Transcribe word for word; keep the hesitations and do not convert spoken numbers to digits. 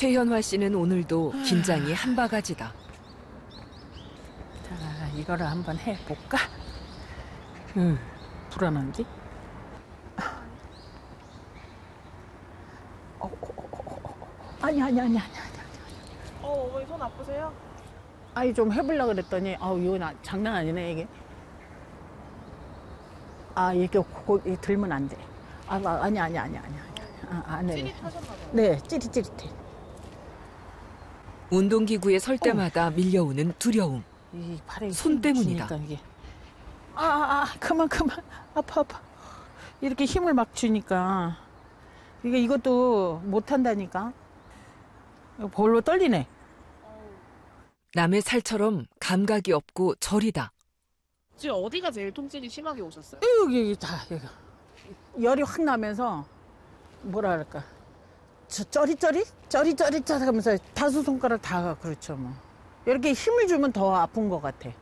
최현화 씨는 오늘도 긴장이 한 바가지다. 자, 이거를 한번 해볼까? 응, 불안한데? 어, 어, 어, 어, 어. 아니, 아니, 아니, 아니, 아니. 어, 어머니 손 아프세요? 아니, 좀 해보려고 그랬더니, 아우, 이거 나, 장난 아니네, 이게. 아, 이게 고, 이 들면 안 돼. 아, 아니, 아니, 아니, 아니, 아니. 아, 안 해. 찌릿하셨나 봐요. 네, 찌릿찌릿해. 운동기구에 설 때마다 밀려오는 두려움. 이 팔에 손 힘 때문이다. 주니까 이게. 아, 아, 아, 그만, 그만. 아파, 아파. 이렇게 힘을 막 주니까. 이게 이것도 못 한다니까. 볼로 떨리네. 남의 살처럼 감각이 없고 저리다. 지금 어디가 제일 통증이 심하게 오셨어요? 여기, 여기 다, 여기. 열이 확 나면서, 뭐라 그럴까. 저, 쩌리쩌리? 쩌리쩌리쩌리 하면서 다섯 손가락 다 그렇죠, 뭐. 이렇게 힘을 주면 더 아픈 것 같아.